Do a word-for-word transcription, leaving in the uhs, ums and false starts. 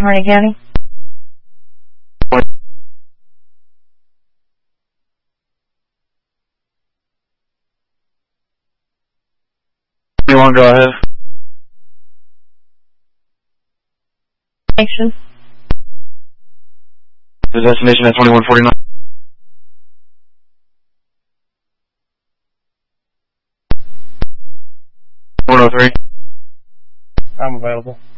Harney County. You want to go ahead? Action. The destination at twenty-one forty-nine. one oh three. I'm available.